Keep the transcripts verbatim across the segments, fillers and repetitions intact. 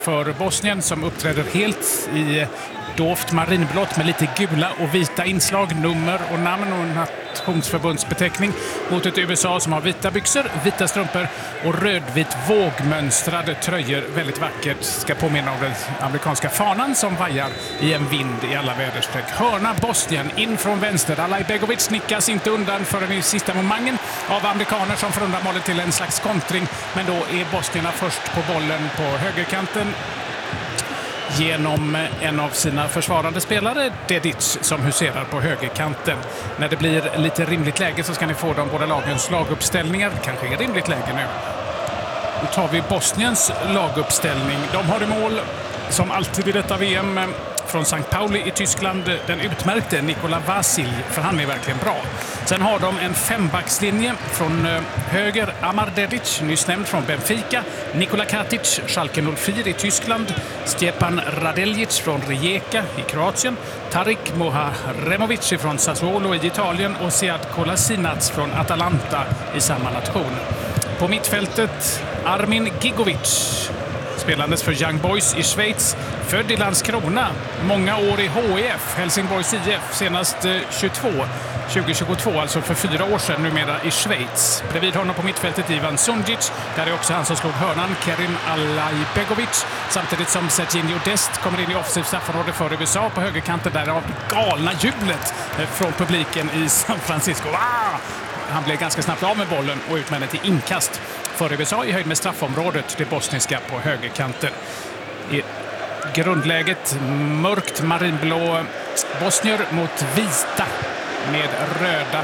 För Bosnien som uppträder helt i dovt marinblått med lite gula och vita inslag, nummer och namn och nationsförbundsbeteckning mot ett U S A som har vita byxor, vita strumpor och rödvit vågmönstrade tröjor. Väldigt vackert, ska påminna om den amerikanska fanan som vajar i en vind i alla väderstreck. Hörna Bosnien in från vänster. Alajbegovic nickas inte undan förrän i sista momangen av amerikaner som förundrar målet till en slags kontring. Men då är bosnierna först på bollen på högerkanten genom en av sina försvarande spelare, Dedic, som huserar på högerkanten. När det blir lite rimligt läge så ska ni få de båda lagens laguppställningar. Kanske är rimligt läge nu. Då tar vi Bosniens laguppställning. De har i mål, som alltid i detta V M, från Sankt Pauli i Tyskland, den utmärkte Nikola Vasilj, för han är verkligen bra. Sen har de en fembackslinje från höger, Amar Dedic, nyss nämnd från Benfica, Nikola Katic, Schalke noll fyra i Tyskland, Stepan Radeljic från Rijeka i Kroatien, Tarik Moharemovic från Sassuolo i Italien och Sead Kolasinac från Atalanta i samma nation. På mittfältet Armin Gigovic, spelandes för Young Boys i Schweiz, född i Landskrona, många år i H I F, Helsingborgs I F, senast tjugotvå, tjugo tjugotvå, alltså för fyra år sedan, numera i Schweiz. Bredvid honom på mittfältet Ivan Sundzic, där är också han som slog hörnan, Kerim Alajbegovic, samtidigt som Serginho Dest kommer in i offensivt straffområde för U S A på högerkanten, där av galna jublet från publiken i San Francisco. Ah! Han blev ganska snabbt av med bollen och ut med den till inkast för U S A i höjd med straffområdet, det bosniska på högerkanten. I grundläget mörkt marinblå bosnier mot vita med röda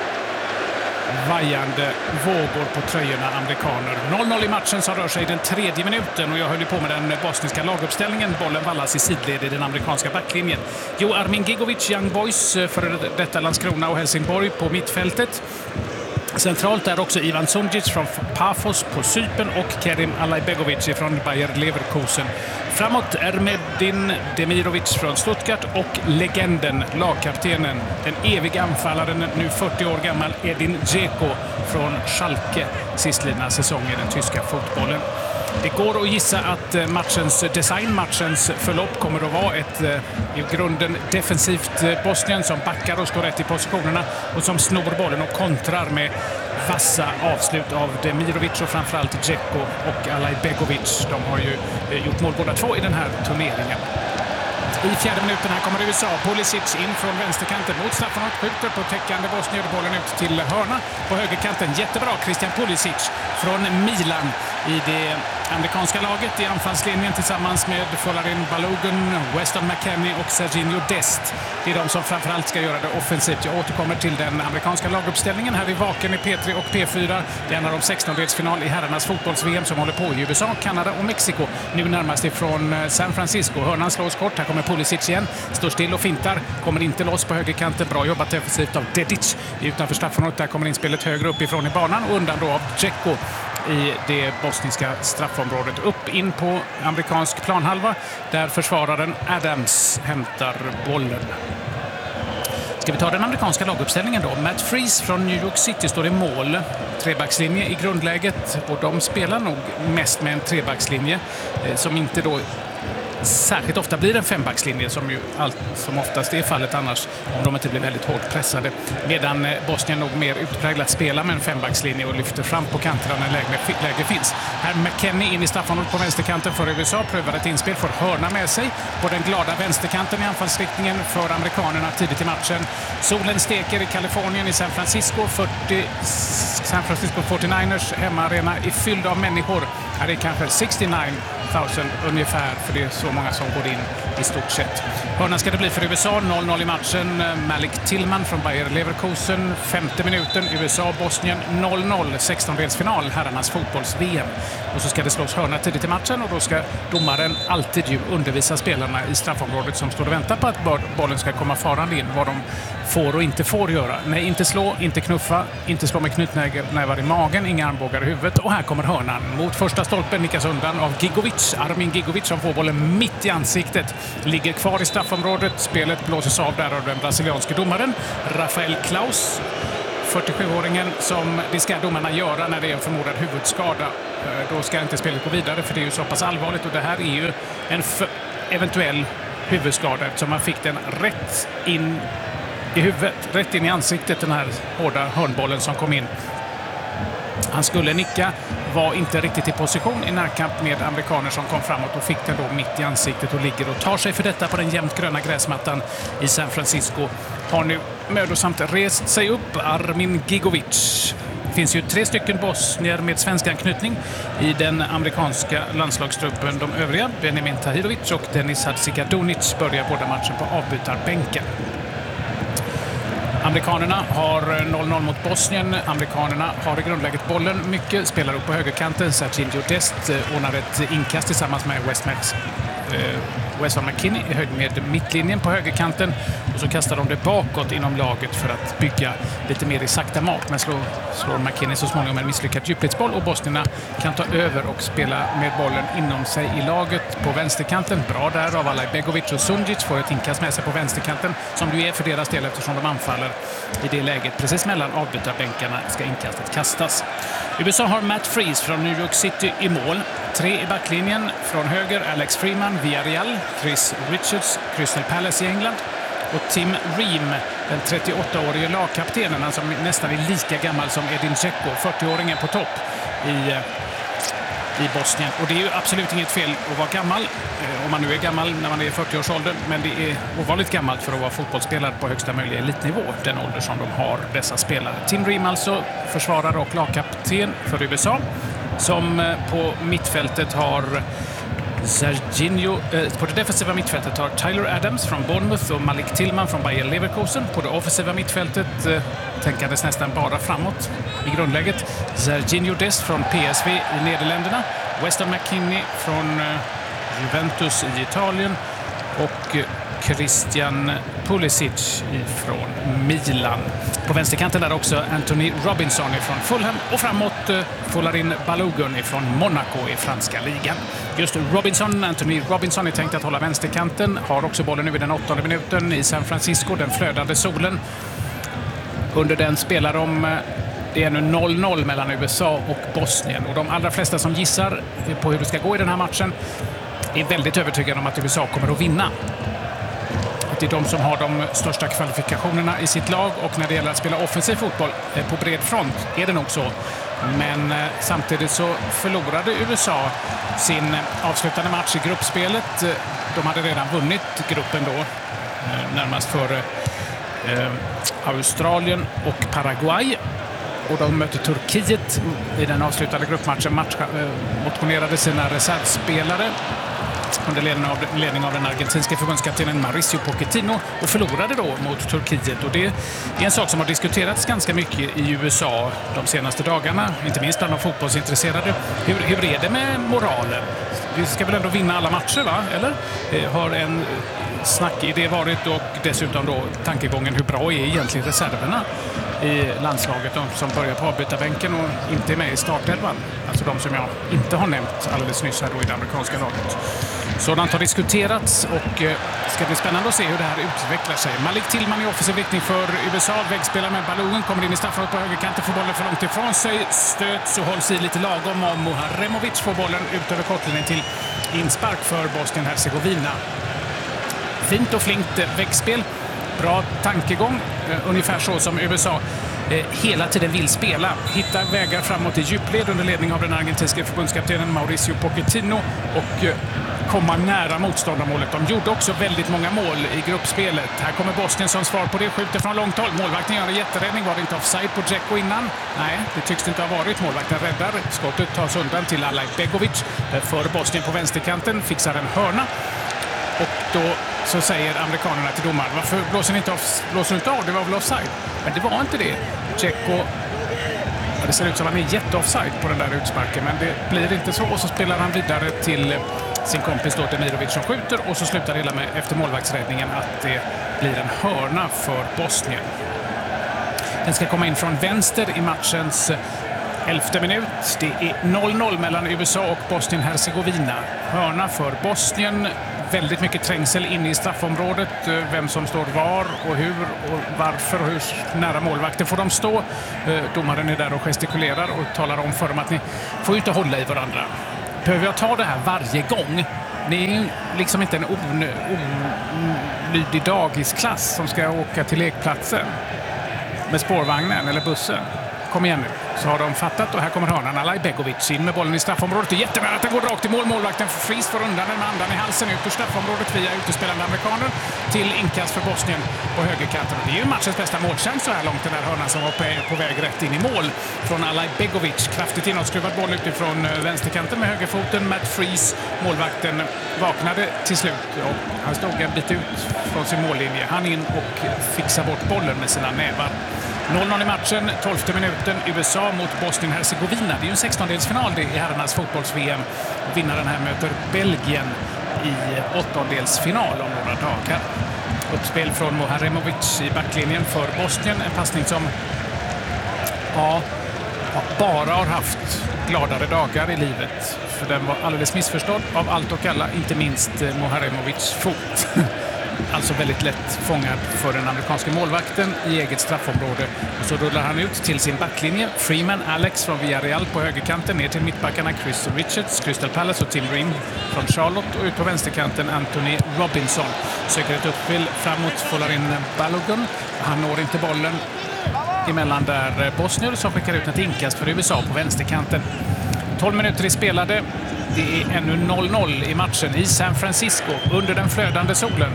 vajande vågor på tröjorna amerikaner. noll noll i matchen som rör sig i den tredje minuten och jag höll på med den bosniska laguppställningen. Bollen vallas i sidled i den amerikanska backlinjen. Jo, Armin Gigovic, Young Boys för detta Landskrona och Helsingborg på mittfältet. Centralt är också Ivan Sundzic från Pafos på Cypern och Kerim Alajbegovic från Bayer Leverkusen. Framåt Ermedin Demirovic från Stuttgart och legenden, lagkaptenen, den eviga anfallaren, nu fyrtio år gammal, Edin Dzeko från Schalke, sistlidna säsong i den tyska fotbollen. Det går att gissa att matchens design, matchens förlopp kommer att vara ett i grunden defensivt Bosnien som backar och står rätt i positionerna och som snor bollen och kontrar med vassa avslut av Demirovic och framförallt Dzeko och Alajbegovic. De har ju gjort mål båda två i den här turneringen. I fjärde minuten här kommer U S A. Pulisic in från vänsterkanten mot straffområdet, skjuter på täckande Bosnien, bollen ut till hörna på högerkanten. Jättebra Christian Pulisic från Milan i det amerikanska laget i anfallslinjen tillsammans med Folarin Balogun, Weston McKennie och Serginho Dest. Det är de som framförallt ska göra det offensivt. Jag återkommer till den amerikanska laguppställningen här i Vaken i P tre och P fyra. Det handlar om sextondelsfinal i herrarnas fotbolls-V M som håller på i U S A, Kanada och Mexiko. Nu närmast ifrån San Francisco. Hörnan slås kort. Här kommer Pulisic igen. Står still och fintar. Kommer inte loss på högerkanten. Bra jobbat defensivt av Dedic. Utanför straffområdet där kommer inspelet högre upp ifrån i banan och undan då av Dzeko i det bosniska straffområdet. Upp in på amerikansk planhalva där försvararen Adams hämtar bollen. Ska vi ta den amerikanska laguppställningen då? Matt Freese från New York City står i mål. Trebackslinje i grundläget och de spelar nog mest med en trebackslinje som inte då särskilt ofta blir en fembackslinje som ju allt som oftast är fallet annars om de inte blir väldigt hårt pressade. Medan Bosnien nog mer utpräglat spelar med en fembackslinje och lyfter fram på kanterna när läge, läge finns. Här McKennie in i straffområdet på vänsterkanten för U S A, prövar ett inspel, får hörna med sig på den glada vänsterkanten i anfallsriktningen för amerikanerna tidigt i matchen. Solen steker i Kalifornien i San Francisco. fyrtio San Francisco fyrtionioers hemmaarena är fylld av människor. Här är kanske sextionio tusen ungefär, för det är så många som går in i stort sett. Hörna ska det bli för U S A, noll noll i matchen. Malik Tillman från Bayer Leverkusen, femte minuten, U S A-Bosnien noll noll, sextondelsfinal, herrarnas fotbolls-V M. Och så ska det slås hörna tidigt i matchen och då ska domaren alltid ju undervisa spelarna i straffområdet som står och väntar på att bollen ska komma farande in, vad de får och inte får göra. Nej, inte slå, inte knuffa, inte slå med knytnävar i magen, inga armbågar i huvudet. Och här kommer hörnan mot första stolpen, nickas undan av Gigovic, Armin Gigovic, som får bollen mitt i ansiktet. Ligger kvar i straffområdet, spelet blåses av där av den brasilianske domaren Rafael Klaus. fyrtiosjuåringen som det ska domarna göra när det är en förmodad huvudskada. Då ska inte spelet gå vidare för det är ju så pass allvarligt och det här är ju en eventuell huvudskada som man fick den rätt in i huvudet, rätt in i ansiktet, den här hårda hörnbollen som kom in. Han skulle nicka, var inte riktigt i position i närkamp med amerikaner som kom framåt och fick den då mitt i ansiktet och ligger och tar sig för detta på den jämnt gröna gräsmattan i San Francisco. Har nu mödosamt rest sig upp, Armin Gigovic. Det finns ju tre stycken bosnier med svensk anknytning i den amerikanska landslagstruppen. De övriga, Benjamin Tahirovic och Denis Hadzikadunic, börjar båda matchen på avbytarbänken. Amerikanerna har noll noll mot Bosnien. Amerikanerna har i grundläget bollen mycket, spelar upp på högerkanten. Serginho Dest ordnar ett inkast tillsammans med Westmax. Weston McKinney i höjd med mittlinjen på högerkanten och så kastar de det bakåt inom laget för att bygga lite mer i sakta mak, men slår, slår McKinney så småningom en misslyckad djupledsboll och bosnierna kan ta över och spela med bollen inom sig i laget på vänsterkanten. Bra där av Alaj Begovic och Sundic, får ett inkast med sig på vänsterkanten som det är för deras del eftersom de anfaller i det läget. Precis mellan avbytarbänkarna ska inkastet kastas. U S A har Matt Freese från New York City i mål. Tre i backlinjen. Från höger Alex Freeman, Villarreal, Chris Richards, Crystal Palace i England och Tim Ream, den trettioåttaårige lagkaptenen, han som nästan är lika gammal som Edin Dzeko, fyrtioåringen på topp i, i Bosnien. Och det är ju absolut inget fel att vara gammal, eh, om man nu är gammal när man är i fyrtioårsåldern, men det är ovanligt gammalt för att vara fotbollsspelare på högsta möjliga elitnivå, den ålder som de har, dessa spelare. Tim Ream alltså, försvarare och lagkapten för U S A, som på mittfältet har Serginho, eh, på det defensiva mittfältet har Tyler Adams från Bournemouth och Malik Tillman från Bayer Leverkusen. På det offensiva mittfältet eh, tänkandes nästan bara framåt i grundläget. Serginho Dest från P S V i Nederländerna, Weston McKinney från eh, Juventus i Italien och eh, Christian Pulisic från Milan. På vänsterkanten där också Anthony Robinson från Fulham och framåt eh, Folarin Balogun från Monaco i franska ligan. Just Robinson, Anthony Robinson är tänkt att hålla vänsterkanten, har också bollen nu i den åttonde minuten i San Francisco, den flödande solen. Under den spelar de, det är nu noll noll mellan U S A och Bosnien och de allra flesta som gissar på hur det ska gå i den här matchen är väldigt övertygade om att U S A kommer att vinna. Det är de som har de största kvalifikationerna i sitt lag och när det gäller att spela offensiv fotboll på bred front är det nog så. Men samtidigt så förlorade U S A sin avslutande match i gruppspelet. De hade redan vunnit gruppen då, närmast före eh, Australien och Paraguay. Och de mötte Turkiet i den avslutande gruppmatchen, match, eh, motionerade sina reservspelare under ledning av, ledning av den argentinska förbundskaptenen Mauricio Pochettino och förlorade då mot Turkiet. Och det är en sak som har diskuterats ganska mycket i U S A de senaste dagarna, inte minst bland de fotbollsintresserade. Hur, hur är det med moralen? Vi ska väl ändå vinna alla matcher, va? Eller? Har en snackidé varit och dessutom då tankegången hur bra är egentligen reserverna i landslaget, de som börjar på avbytarbänken och inte är med i startelvan. Alltså de som jag inte har nämnt alldeles nyss här då i det amerikanska laget. Sådant har diskuterats och eh, ska bli spännande att se hur det här utvecklar sig. Malik Tillman i offensiv riktning för U S A. Vägspelare med Balogun kommer in i straffområdet på högerkanten, får bollen för långt ifrån sig. Stöts och hålls i lite lagom av Muharemovic, får bollen ut över kortlinjen till inspark för Bosnien-Hercegovina. Fint och flinkt vägspel. Bra tankegång, eh, ungefär så som U S A eh, hela tiden vill spela. Hitta vägar framåt i djupled under ledning av den argentinska förbundskaptenen Mauricio Pochettino och eh, komma nära motståndarmålet. De gjorde också väldigt många mål i gruppspelet. Här kommer Bosnien som svar på det, skjuter från långt håll. Målvakten gör en jätteräddning. Var det inte offside på Dzeko innan? Nej, det tycks det inte ha varit. Målvakten räddar. Skottet tas undan till Alaj Begovic. För Bosnien på vänsterkanten fixar en hörna. Och då så säger amerikanerna till domaren, varför blåser ni inte, off, blåser inte av? Det var väl offside? Men det var inte det. Dzeko, ja, det ser ut som att han är jätteoffside på den där utsparken, men det blir inte så. Och så spelar han vidare till sin kompis då Demirovic som skjuter och så slutar det hela med efter målvaktsräddningen att det blir en hörna för Bosnien. Den ska komma in från vänster i matchens Elfte minut. Det är noll noll mellan U S A och Bosnien-Hercegovina. Hörna för Bosnien. Väldigt mycket trängsel inne i straffområdet. Vem som står var och hur och varför och hur nära målvakten får de stå. Domaren är där och gestikulerar och talar om för dem att ni får ju inte hålla i varandra. Behöver jag ta det här varje gång? Ni är ju liksom inte en olydig dagisklass som ska åka till lekplatsen med spårvagnen eller bussen. Kom igen nu. Så har de fattat och här kommer hörnan. Alaj Begovic in med bollen i straffområdet. Det är jättenära att den går rakt i mål. Målvakten Fries får undan den med andan i halsen ut ur straffområdet via utespelande amerikaner till inkast för Bosnien på högerkanten. Det är ju matchens bästa målchans så här långt, den här hörnan som var på, på väg rätt in i mål från Alaj Begovic. Kraftigt inåtskruvad boll utifrån vänsterkanten med högerfoten. Matt Fries, målvakten, vaknade till slut. Och han stod en bit ut från sin mållinje. Han in och fixar bort bollen med sina nävar. noll noll i matchen, tolfte minuten, U S A mot Bosnien-Hercegovina. Det är ju en sextondelsfinal i herrarnas fotbolls-V M. Vinnaren här möter Belgien i åttondelsfinal om några dagar. Uppspel från Moharemovic i backlinjen för Bosnien. En passning som ja, bara har haft gladare dagar i livet. För den var alldeles missförstådd av allt och alla, inte minst Moharemovics fot. Alltså väldigt lätt fångad för den amerikanska målvakten i eget straffområde. Och så rullar han ut till sin backlinje. Freeman, Alex från Villarreal på högerkanten. Ner till mittbackarna Chris Richards, Crystal Palace och Tim Ream från Charlotte. Och ut på vänsterkanten Anthony Robinson. Söker ett uppspel framåt, får in Balogun. Han når inte bollen emellan där Bosnier som skickar ut ett inkast för U S A på vänsterkanten. tolv minuter i spelade. Det är ännu noll noll i matchen i San Francisco under den flödande solen.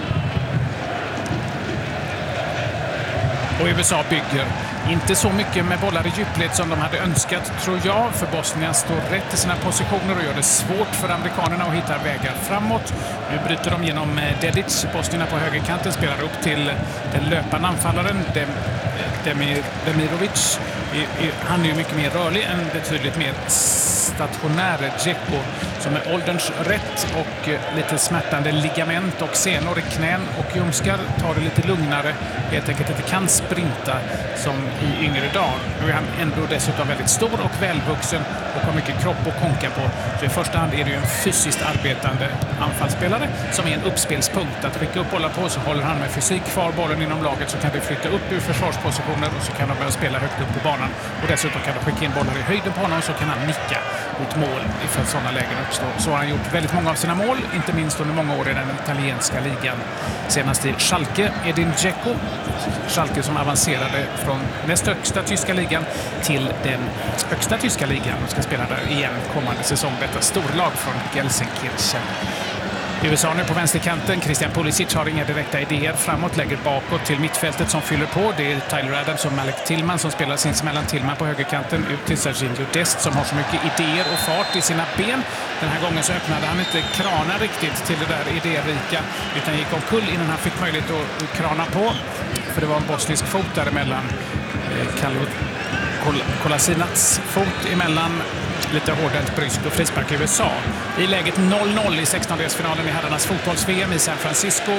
Och U S A bygger inte så mycket med bollar i djupled som de hade önskat, tror jag. För Bosnien står rätt i sina positioner och gör det svårt för amerikanerna att hitta vägar framåt. Nu bryter de genom Dedic. Bosnierna på högerkanten spelar upp till den löpande anfallaren Dem Demir Demirovic. Han är ju mycket mer rörlig än betydligt mer stationär Dzeko som är ålderns rätt och lite smärtande ligament och senor i knän och ljumskar. Tar det lite lugnare, helt enkelt inte kan sprinta som i yngre dagar. Nu är han ändå dessutom väldigt stor och välvuxen och har mycket kropp att konka på. Så i första hand är det ju en fysiskt arbetande anfallsspelare som är en uppspelspunkt. Att rycka upp bollar på, så håller han med fysik kvar bollen inom laget, så kan det flytta upp ur försvarspositioner och så kan de börja spela högt upp på banan. Och dessutom kan de skicka in bollar i höjden på honom, så kan han nicka mot mål ifall sådana lägen uppstår. Så har han gjort väldigt många av sina mål, inte minst under många år i den italienska ligan. Senast i Schalke, Edin Dzeko. Schalke som avancerade från näst högsta tyska ligan till den högsta tyska ligan och ska spela där igen kommande säsong. Detta storlag från Gelsenkirchen. U S A nu på vänsterkanten. Christian Pulisic har inga direkta idéer framåt, lägger bakåt till mittfältet som fyller på. Det är Tyler Adams och Malek Tillman som spelar sinsemellan. Tillman på högerkanten ut till Serginho Dest som har så mycket idéer och fart i sina ben. Den här gången så öppnade han inte krana riktigt till det där idérika, utan gick omkull innan han fick möjlighet att krana på. För det var en bosnisk fot däremellan. Kalu Kolasinats fot emellan. Lite hårdhänt bryskt och frispark i U S A. I läget noll noll i sextondelsfinalen i herrarnas fotbolls-V M i San Francisco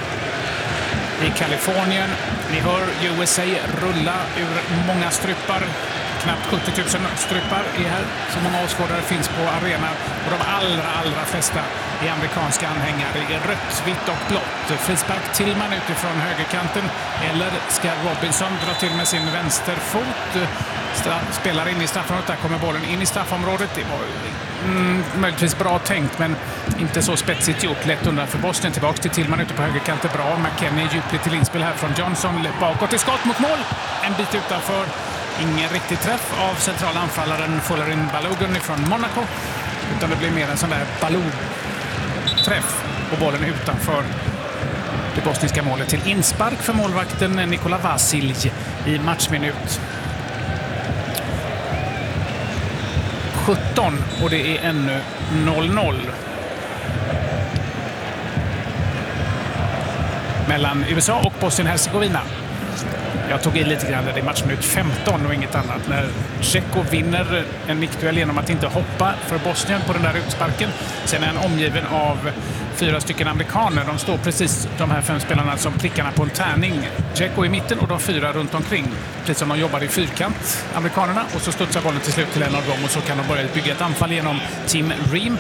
i Kalifornien. Ni hör U S A rulla ur många strupar. Knappt sjuttio tusen strupar är här. Så många åskådare finns på arenan. Och de allra, allra flesta är amerikanska anhängare i rött, vitt och blått. Frispark Tillman utifrån högerkanten. Eller ska Robinson dra till med sin vänsterfot? Spelar in i straffområdet. Där kommer bollen in i straffområdet. Det var mm, möjligtvis bra tänkt, men inte så spetsigt gjort. Lätt undan för Bosnien. Tillbaka till Tillman ute på högerkanten. Bra. McKennie djupligt till inspel här från Johnson. Bakåt till skott mot mål. En bit utanför. Ingen riktig träff av centrala anfallaren Folarin Balogun från Monaco. Utan det blir mer en sån där Balou-träff. Och bollen utanför det bosniska målet till inspark för målvakten Nikola Vasilj i matchminut sjutton, och det är ännu noll noll mellan U S A och Bosnien-Hercegovina. Jag tog i lite grann, det är matchminut femton och inget annat. När Dzeko vinner en nickduell genom att inte hoppa för Bosnien på den där utsparken. Sen är han omgiven av fyra stycken amerikaner. De står precis, de här fem spelarna, som prickarna på en tärning. Dzeko i mitten och de fyra runt omkring. Precis som de jobbar i fyrkant, amerikanerna. Och så studsar bollen till slut till en av dem och så kan de börja bygga ett anfall genom Tim Ream.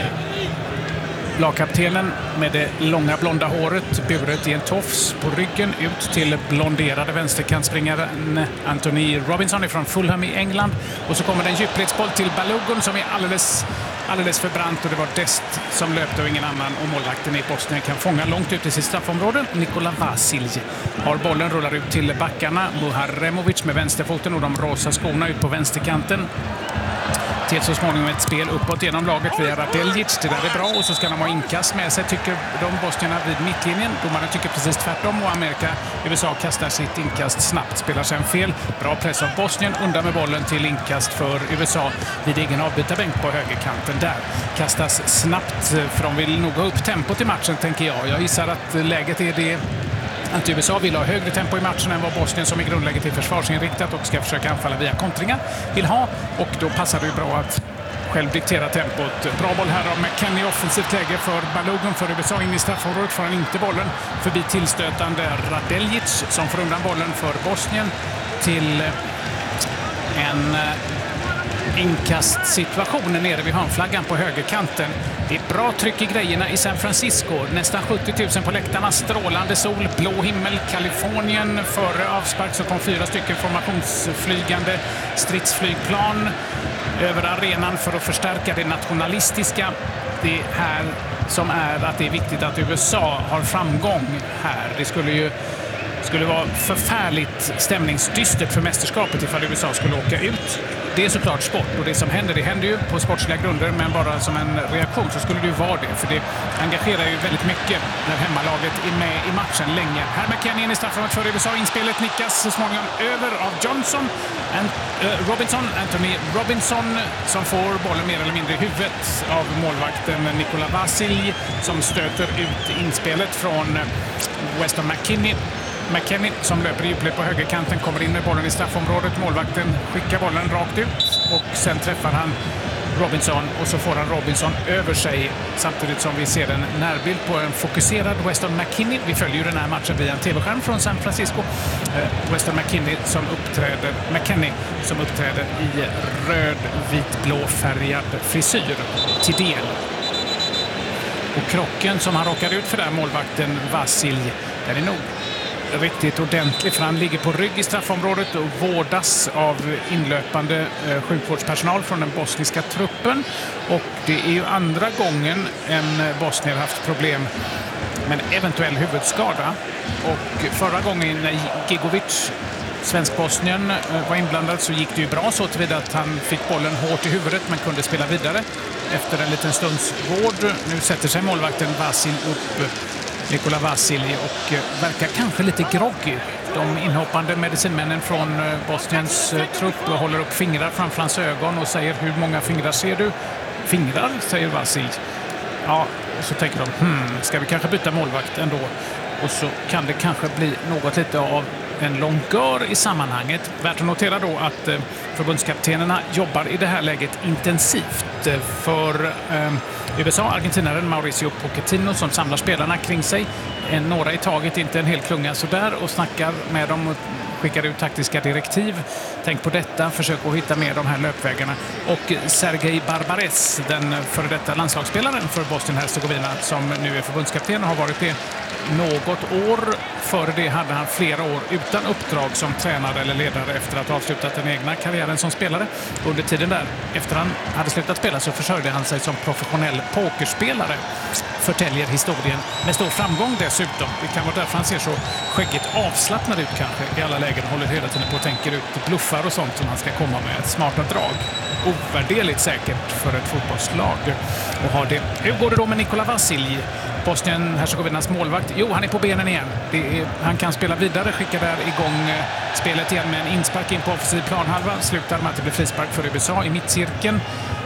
Lagkaptenen med det långa blonda håret, buret i en tofs på ryggen, ut till blonderade vänsterkantspringaren Anthony Robinson från Fulham i England. Och så kommer det en djupledsboll till Balogun som är alldeles, alldeles för brant, och det var Dest som löpte och ingen annan, och målvakten i Bosnien kan fånga långt ut i sitt straffområde. Nikola Vasilj har bollen, rullar ut till backarna. Muharemovic med vänsterfoten och de rosa skorna ut på vänsterkanten. Till så småningom ett spel uppåt genom laget via Radeljic. Det där är bra, och så ska de ha inkast med sig, tycker de bosnierna vid mittlinjen. Domaren tycker precis tvärtom, och Amerika, U S A kastar sitt inkast snabbt, spelar sen fel. Bra press av Bosnien, undan med bollen till inkast för U S A vid egen avbytarbänk på högerkanten. Där kastas snabbt, för de vill nog ha upp tempot i matchen, tänker jag. Jag gissar att läget är det att U S A vill ha högre tempo i matchen än vad Bosnien, som i grundläget är försvarsinriktat och ska försöka anfalla via kontringar, vill ha. Och då passar det ju bra att själv diktera tempot. Bra boll här av McKennie i offensivt läge för Balogun för U S A. In i straffområdet får han inte bollen, förbi tillstötande Radeljic som får undan bollen för Bosnien till en inkastsituation nere vid hörnflaggan på högerkanten. Det är bra tryck i grejerna i San Francisco. Nästan sjuttio tusen på läktarna, strålande sol, blå himmel, Kalifornien. Före avspark så kom fyra stycken formationsflygande stridsflygplan över arenan för att förstärka det nationalistiska. Det här som är att det är viktigt att U S A har framgång här. Det skulle ju skulle vara förfärligt stämningsdystert för mästerskapet ifall U S A skulle åka ut. Det är såklart sport, och det som händer, det händer ju på sportsliga grunder, men bara som en reaktion så skulle det ju vara det, för det engagerar ju väldigt mycket när hemmalaget är med i matchen länge. Här McKennie in i straffområdet för U S A, inspelet nickas så småningom över av Johnson. And, uh, Robinson, Anthony Robinson, som får bollen mer eller mindre i huvudet av målvakten Nikola Vasilj, som stöter ut inspelet från Weston McKennie. McKennie som löper i djupled på högerkanten kommer in med bollen i straffområdet. Målvakten skickar bollen rakt ut och sen träffar han Robinson, och så får han Robinson över sig samtidigt som vi ser en närbild på en fokuserad Weston McKennie. Vi följer ju den här matchen via en tv-skärm från San Francisco. Uh, Weston McKennie som uppträder, McKennie som uppträder i röd, vit, blå färgad frisyr till del. Och krocken som han råkar ut för där, målvakten Vasilj, den är nog riktigt ordentlig, för han ligger på rygg i straffområdet och vårdas av inlöpande eh, sjukvårdspersonal från den bosniska truppen. Och det är ju andra gången en bosnier haft problem med en eventuell huvudskada. Och förra gången när Gigovic, svensk-bosnien, eh, var inblandad så gick det ju bra, så tillvida att han fick bollen hårt i huvudet men kunde spela vidare efter en liten stunds vård. Nu sätter sig målvakten Vasilj upp, Nikola Vasilj, och verkar kanske lite groggy. De inhoppande medicinmännen från Bosniens trupp håller upp fingrar framför hans ögon och säger: hur många fingrar ser du? Fingrar, säger Vasilj. Ja, och så tänker de, hmm, ska vi kanske byta målvakt ändå? Och så kan det kanske bli något lite av en långör i sammanhanget. Värt att notera då att eh, förbundskaptenerna jobbar i det här läget intensivt för eh, U S A, argentinaren Mauricio Pochettino, som samlar spelarna kring sig. En, några i taget, inte en hel klunga sådär, och snackar med dem och skickar ut taktiska direktiv. Tänk på detta, försök att hitta med de här löpvägarna. Och Sergej Barbares, den före detta landslagsspelaren för Bosnien-Hercegovina, som nu är förbundskapten och har varit det något år. Före det hade han flera år utan uppdrag som tränare eller ledare efter att ha avslutat den egna karriären som spelare. Under tiden där, efter han hade slutat spela, så försörjde han sig som professionell pokerspelare, förtäljer historien, med stor framgång dessutom. Det kan vara därför han ser så skäggigt avslappnad ut kanske i alla lägen, håller hela tiden på och tänker ut bluffar och sånt som han ska komma med. Smarta drag. Ovärderligt säkert för ett fotbollslag och har det. Hur går det då med Nikola Vasilj, Bosnien-Hercegovinas målvakt? Jo, han är på benen igen. Det är, han kan spela vidare, skickar där igång spelet igen med en inspark in på offensiv planhalva. Slutar med att det blir frispark för U S A i mittcirkeln.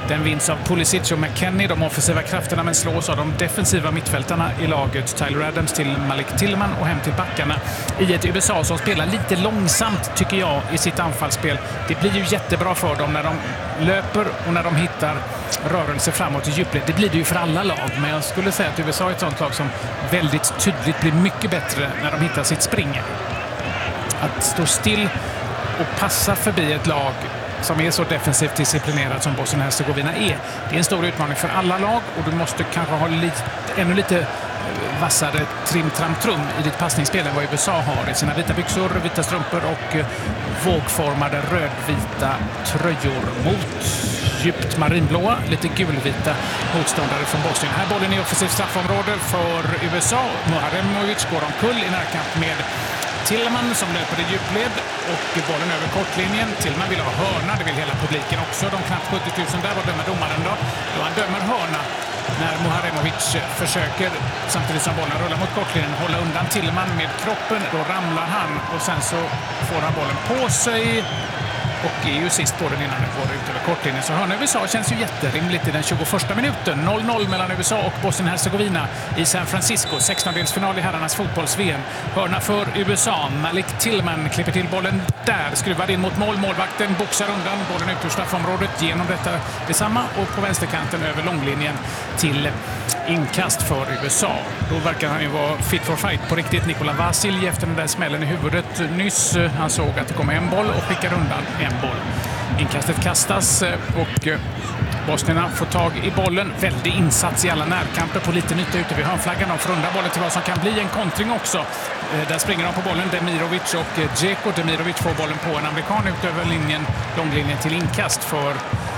Den vinns av Pulisic och McKennie, de offensiva krafterna, men slås av de defensiva mittfältarna i laget. Tyler Adams till Malik Tillman och hem till backarna i ett U S A som spelar lite långsamt, tycker jag, i sitt anfallsspel. Det blir ju jättebra för dem när de löper och när de hittar rörelse framåt i djupled. Det blir det ju för alla lag, men jag skulle säga att U S A är ett sånt lag som väldigt tydligt blir mycket bättre när de hittar sitt spring. Att stå still och passa förbi ett lag som är så defensivt disciplinerat som Bosnien-Hercegovina är. Det är en stor utmaning för alla lag och du måste kanske ha lite, ännu lite vassare trim-tram-trum i ditt passningsspel än vad U S A har i sina vita byxor, vita strumpor och vågformade rödvita tröjor mot djupt marinblåa, lite gulvita motståndare från Bosnien. Här bollen i offensivt straffområde för U S A. Muharemovic går omkull i närkamp med Tillman som löper i djupled och bollen över kortlinjen. Tillman vill ha hörna, det vill hela publiken också. De knappt sjuttio tusen där, vad dömer domaren då? Då han dömer hörna när Muharemovic försöker, samtidigt som bollen rullar mot kortlinjen, hålla undan Tillman med kroppen. Då ramlar han och sen så får han bollen på sig och är ju sist på den innan den går ut över kortlinjen. Så hörna U S A känns ju jätterimligt i den tjugoförsta minuten. noll noll mellan U S A och Bosnien-Hercegovina i San Francisco. sextondelsfinal i herrarnas fotbolls-V M. Hörna för U S A. Malik Tillman klipper till bollen där. Skruvar in mot mål. Målvakten boxar undan bollen ut ur straffområdet genom detta detsamma. Och på vänsterkanten över långlinjen till inkast för U S A. Då verkar han ju vara fit for fight på riktigt. Nikola Vasilj efter den där smällen i huvudet nyss. Han såg att det kom en boll och skickar undan en boll. Inkastet kastas och bosnierna får tag i bollen. Väldig insats i alla närkamper på liten yta ute vid hörnflaggan. De får undan bollen till vad som kan bli en kontring också. Där springer de på bollen, Demirovic och Dzeko. Demirovic får bollen på en amerikan ut över linjen, långlinjen till inkast för,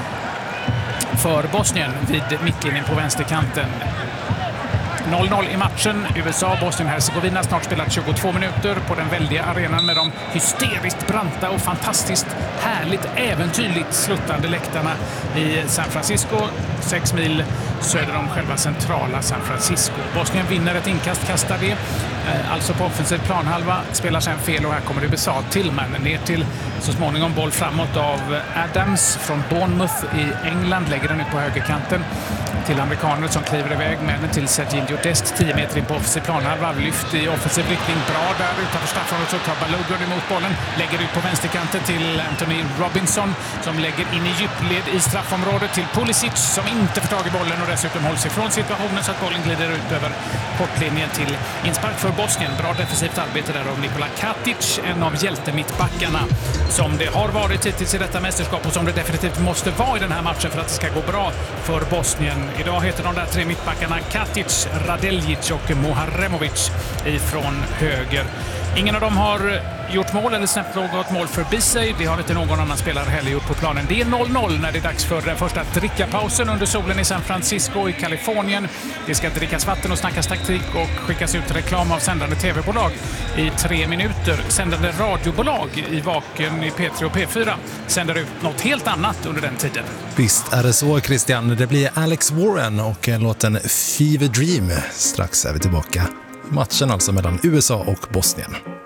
för Bosnien vid mittlinjen på vänsterkanten. noll noll i matchen. U S A Bosnien-Hercegovina snart spelat tjugotvå minuter på den väldiga arenan med de hysteriskt branta och fantastiskt härligt äventyrligt sluttande läktarna i San Francisco, sex mil söder om själva centrala San Francisco. Bosnien vinner ett inkast, kastar det, alltså på offensiv planhalva, spelar sen fel och här kommer U S A. Tillman ner till så småningom boll framåt av Adams från Bournemouth i England, lägger den ut på högerkanten till amerikaner som kliver iväg med den till Serginho Dest, tio meter in på offensiv planhalva, lyft i offensiv riktning, bra där utanför straffområdet, så tar Balogun emot bollen, lägger ut på vänsterkanten till Anthony Robinson som lägger in i djupled i straffområdet till Pulisic som inte får tag i bollen och dessutom hålls ifrån situationen så att bollen glider ut över kortlinjen till inspark för Bosnien. Bra defensivt arbete där av Nikola Katic, en av hjältemittbackarna som det har varit hittills i detta mästerskap och som det definitivt måste vara i den här matchen för att det ska gå bra för Bosnien. Idag heter de där tre mittbackarna Katic, Radeljic och Muharemovic ifrån höger. Ingen av dem har gjort mål eller snabbt något mål förbi sig. Det har inte någon annan spelare heller gjort på planen. Det är noll noll när det är dags för den första drickapausen under solen i San Francisco i Kalifornien. Det ska drickas vatten och snackas taktik och skickas ut reklam av sändande tv-bolag i tre minuter. Sändande radiobolag i Vaken i P tre och P fyra sänder ut något helt annat under den tiden. Visst är det så, Christian. Det blir Alex Warren och låten Fever Dream. Strax är vi tillbaka. Matchen alltså mellan U S A och Bosnien.